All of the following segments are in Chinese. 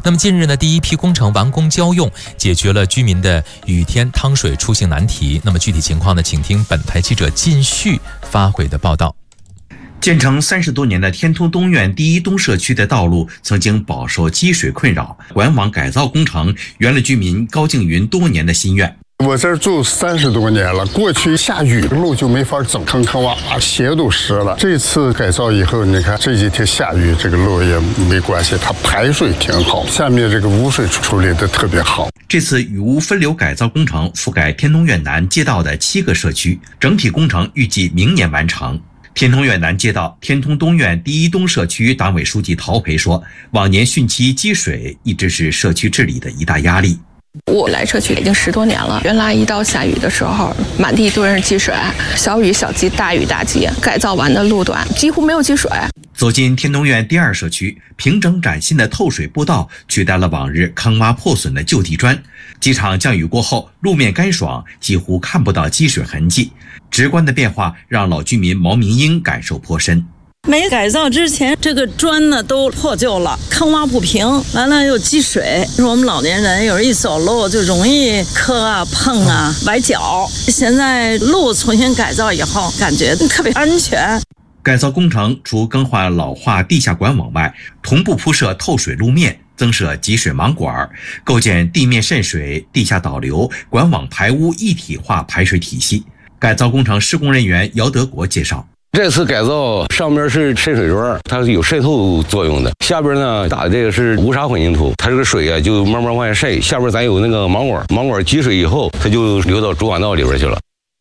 那么近日呢，第一批工程完工交用，解决了居民的雨天汤水出行难题。那么具体情况呢，请听本台记者靳旭发回的报道。 建成30多年的天通东苑第一东社区的道路曾经饱受积水困扰，管网改造工程圆了居民高静云多年的心愿。 我这儿住30多年了，过去下雨路就没法走，坑坑洼洼，鞋都湿了。这次改造以后，你看这几天下雨，这个路也没关系，它排水挺好，下面这个污水处理的特别好。 这次雨污分流改造工程覆盖天通苑南街道的7个社区，整体工程预计明年完成。天通苑南街道天通东苑第一东社区党委书记陶培说，往年汛期积水一直是社区治理的一大压力。 我来社区已经10多年了，原来一到下雨的时候，满地都是积水，小雨小积，大雨大积。改造完的路段几乎没有积水。 走进天通苑第2社区，平整崭新的透水步道取代了往日坑洼破损的旧地砖。几场降雨过后，路面干爽，几乎看不到积水痕迹。直观的变化让老居民毛明英感受颇深。 没改造之前，这个砖呢都破旧了，坑洼不平，完了又积水。说我们老年人有时一走路就容易磕啊、碰啊、崴脚。现在路重新改造以后，感觉特别安全。 改造工程除更换老化地下管网外，同步铺设透水路面，增设集水盲管，构建地面渗水、地下导流、管网排污一体化排水体系。改造工程施工人员姚德国介绍， 这次改造上面是渗水砖，它是有渗透作用的。下边呢打的这个是无沙混凝土，它这个水啊就慢慢往下渗。下边咱有那个盲管，盲管积水以后，它就流到主管道里边去了。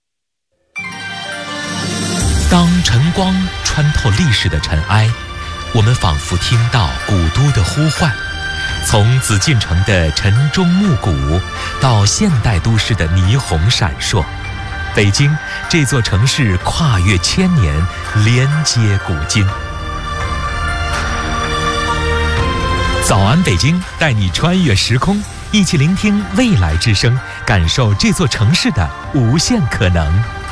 当晨光穿透历史的尘埃，我们仿佛听到古都的呼唤。从紫禁城的晨钟暮鼓，到现代都市的霓虹闪烁，北京这座城市跨越1000年，连接古今。早安北京，带你穿越时空，一起聆听未来之声，感受这座城市的无限可能。